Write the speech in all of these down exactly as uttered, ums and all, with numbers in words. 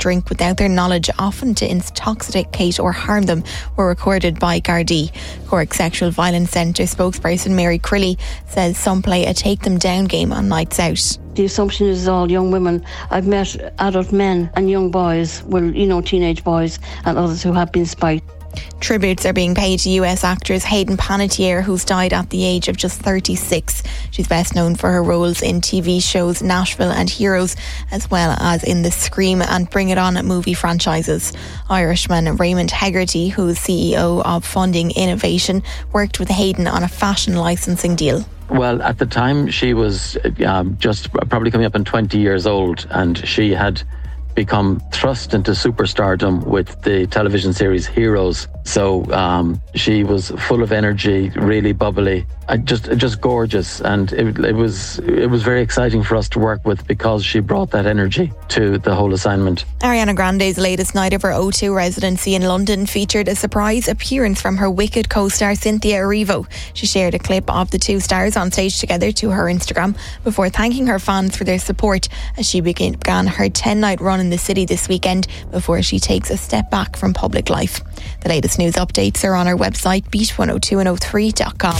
drink without their knowledge, often to intoxicate or harm them, were recorded by Gardaí. Cork Sexual Violence Centre spokesperson Mary Crilly says some play a take them down game on nights out. The assumption is all young women. I've met adult men and young boys, well, you know, teenage boys and others who have been spiked. Tributes are being paid to U S actress Hayden Panettiere, who's died at the age of just thirty-six. She's best known for her roles in T V shows Nashville and Heroes, as well as in the Scream and Bring It On movie franchises. Irishman Raymond Hegarty, who's C E O of Funding Innovation, worked with Hayden on a fashion licensing deal. Well, at the time she was um, just probably coming up on twenty years old, and she had become thrust into superstardom with the television series Heroes. So um, she was full of energy, really bubbly, uh, just just gorgeous, and it, it was it was very exciting for us to work with because she brought that energy to the whole assignment. Ariana Grande's latest night of her O two residency in London featured a surprise appearance from her Wicked co-star Cynthia Erivo. She shared a clip of the two stars on stage together to her Instagram before thanking her fans for their support as she began her ten-night run in the city this weekend before she takes a step back from public life. The latest news updates are on our website, beat one oh two one oh three dot com.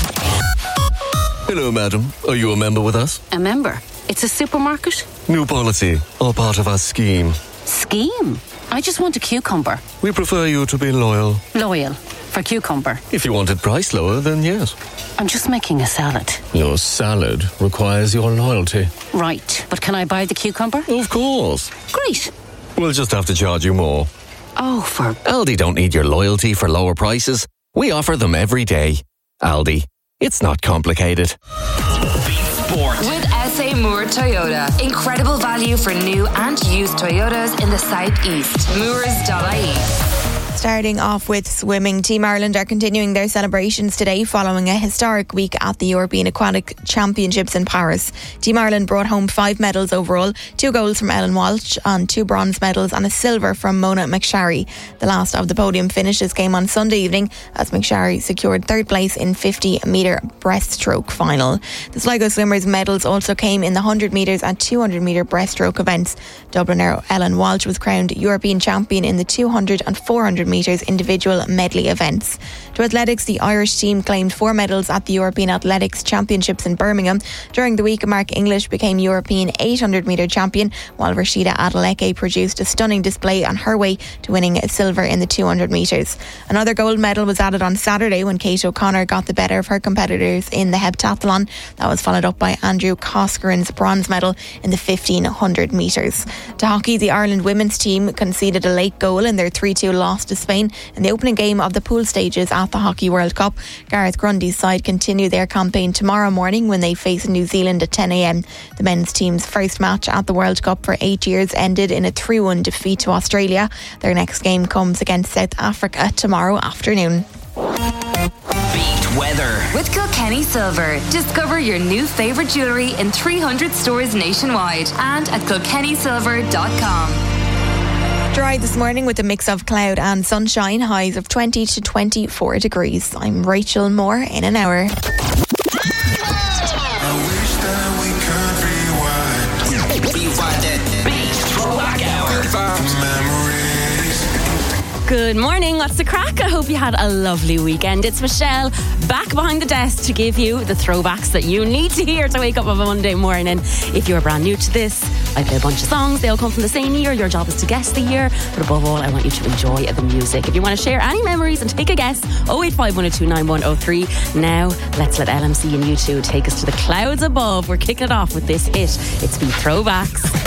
Hello, madam. Are you a member with us? A member? It's a supermarket? New policy, all part of our scheme. Scheme? I just want a cucumber. We prefer you to be loyal. Loyal? For cucumber? If you wanted price lower, then yes. I'm just making a salad. Your salad requires your loyalty. Right, but can I buy the cucumber? Of course. Great. We'll just have to charge you more. Oh, for... Aldi don't need your loyalty for lower prices. We offer them every day. Aldi. It's not complicated. Sport. With S A Moore Toyota. Incredible value for new and used Toyotas in the southeast. moors dot I E. Starting off with swimming, Team Ireland are continuing their celebrations today following a historic week at the European Aquatic Championships in Paris. Team Ireland brought home five medals overall, two golds from Ellen Walsh and two bronze medals and a silver from Mona McSharry. The last of the podium finishes came on Sunday evening as McSharry secured third place in fifty metre breaststroke final. The Sligo swimmers' medals also came in the one hundred metres and two hundred metre breaststroke events. Dubliner Ellen Walsh was crowned European champion in the two hundred and four hundred metres individual medley events. To athletics, the Irish team claimed four medals at the European Athletics Championships in Birmingham. During the week, Mark English became European eight hundred metre champion, while Rashida Adeleke produced a stunning display on her way to winning a silver in the two hundred metres. Another gold medal was added on Saturday when Kate O'Connor got the better of her competitors in the heptathlon. That was followed up by Andrew Coscaren's bronze medal in the fifteen hundred metres. To hockey, the Ireland women's team conceded a late goal in their three two loss to Spain in the opening game of the pool stages at the Hockey World Cup. Gareth Grundy's side continue their campaign tomorrow morning when they face New Zealand at ten a.m. The men's team's first match at the World Cup for eight years ended in a three one defeat to Australia. Their next game comes against South Africa tomorrow afternoon. Beat weather with Kilkenny Silver. Discover your new favourite jewellery in three hundred stores nationwide and at kilkenny silver dot com. Dry this morning with a mix of cloud and sunshine, highs of twenty to twenty-four degrees. I'm Rachel Moore in an hour. I wish that we could rewind. Rewind it. Beat Throwback Hour. Memories. Good morning, what's the crack? I hope you had a lovely weekend. It's Michelle back behind the desk to give you the throwbacks that you need to hear to wake up on a Monday morning. If you're brand new to this, I play a bunch of songs, they all come from the same year. Your job is to guess the year, but above all I want you to enjoy the music. If you want to share any memories and take a guess, oh eight five one oh two nine one oh three. Now let's let L M C and U two take us to the clouds above. We're kicking it off with this hit. It's Beat Throwbacks.